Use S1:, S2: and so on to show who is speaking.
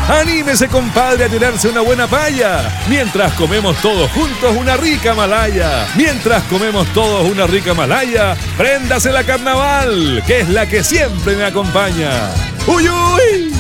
S1: Anímese, compadre, a tirarse una buena paya. Mientras comemos todos juntos una rica malaya. Mientras comemos todos una rica malaya, préndase la carnaval, que es la que siempre me acompaña. ¡Uy, uy!